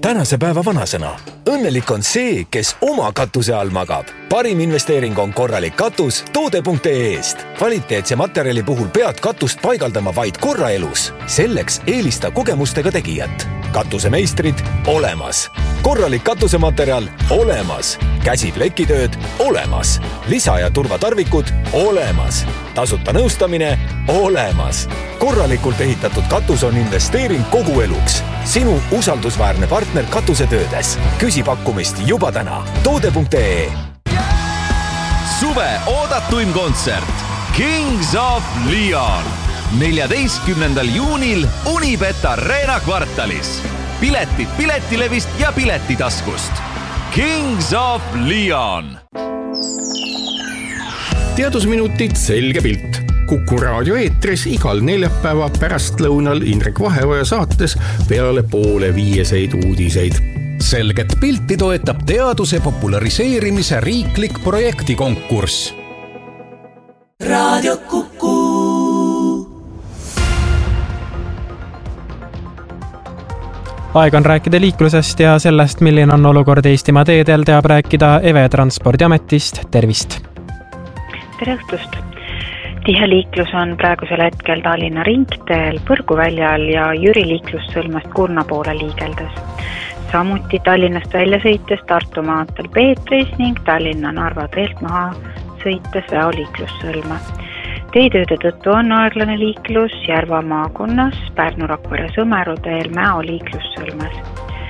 tänase päeva vanasõna. Õnnelik on see, kes oma katuse all magab. Parim investeering on korralik katus toode.ee-st. Kvaliteetse materjali puhul pead katust paigaldama vaid korra elus. Selleks eelista kogemustega tegijat. Katusemeistrid olemas. Korralik katusematerjal olemas. Käsiplekitööd olemas. Lisa- ja turvatarvikud olemas. Tasuta nõustamine olemas. Korralikult ehitatud katus on investeering kogu eluks. Sinu usaldusväärne partner katusetöödes. Küsi pakkumist juba täna. Toode.ee. Suve oodatuim kontsert Kings of Leon 14. juunil Unibet Arena kvartalis. Piletid Piletilevist ja Piletitaskust. Kings of Leon. Teadusminutid selge pilt. Kuku raadio eetris igal neljapäeva pärastlõunal Indrek Vaheoja saates peale 4:30 uudiseid. Selget pilti toetab teaduse populariseerimise riiklik projektikonkurss. Raadio Kuku. Aeg on rääkida liiklusest ja sellest, milline on olukord Eestimaa teedel, teab rääkida Eve Transpordiametist. Tervist! Tere õhtust! Tihe liiklus on praegusel hetkel Tallinna ringteel Põrguväljal ja Jüri liiklussõlmest Kurna poole liigeldes. Samuti Tallinnast välja sõites Tartu maanteel Peetris ning Tallinna-Narva teelt maha sõites Väo liiklussõlme. Teetööde tõttu on aeglane liiklus Järva maakonnas Pärnu-Rakvere Sõmeru teel Mäo liiklussõlmes.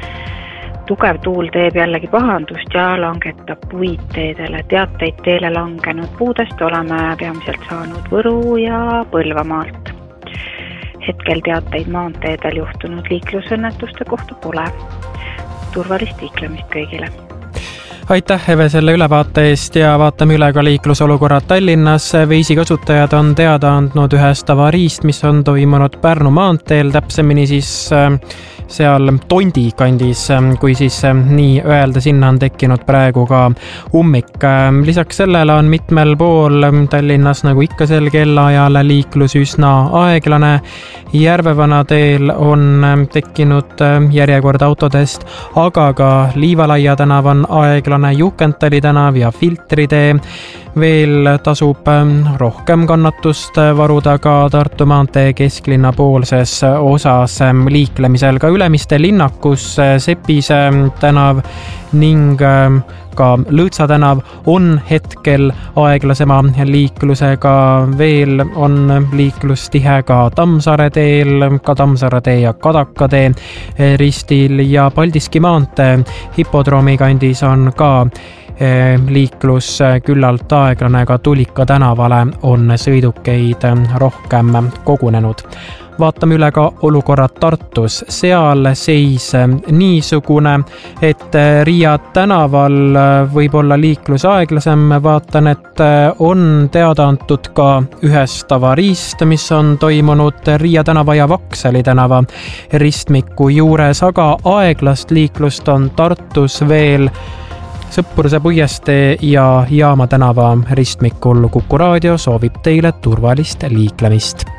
Tugev tuul teeb jällegi pahandust ja langetab puid teedele. Teateid teele langenud puudest oleme peamiselt saanud Võru ja Põlvamaalt. Hetkel teateid maanteedel juhtunud liiklusõnnetuste kohta pole. Turvalist liiklemist kõigile. Aitäh, Eve, selle ülevaate eest ja vaatame üle ka liiklusolukorrad Tallinnas. Veesikasutajad on teada andnud ühest avariist, mis on toimunud Pärnu maanteel, täpsemini siis seal Tondi kandis, kui siis nii öelda, sinna on tekkinud praegu ka ummik. Lisaks sellele on mitmel pool Tallinnas nagu ikka sel kellaajal liiklus üsna aeglane. Järvevana teel on tekkinud järjekord autodest, aga ka Liivalaia tänav on aeglane, Juhkentali tänav ja Filtritee. Veel tasub rohkem kannatust varuda ka Tartu maantee kesklinna poolses osas liiklemisel. Ka Ülemiste linnakus Sepise tänav ning ka Lõõtsa tänav on hetkel aeglasema liiklusega. Veel on liiklustihe ka Tammsaare teel, ka Tammsaare tee ja Kadaka tee ristil ja Paldiski maantee Hipodroomi kandis on ka liiklus küllalt aeglane, ka Tulika tänavale on sõidukeid rohkem kogunenud. Vaatame üle ka olukorrad Tartus. Seal seis niisugune, et Riia tänaval võib olla liiklus aeglasem. Vaatan, et on teada antud ka ühest avariist, mis on toimunud Riia tänava ja Vaksali tänava ristmiku juures, aga aeglast liiklust on Tartus veel Sõpruse puiestee ja Jaama tänava ristmikul. Kuku raadio soovib teile turvalist liiklemist.